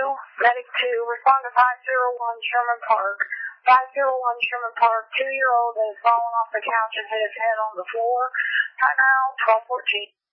Medic 2, respond to 501 Sherman Park. 501 Sherman Park, 2-year-old has fallen off the couch and hit his head on the floor. Timeout, 12:14.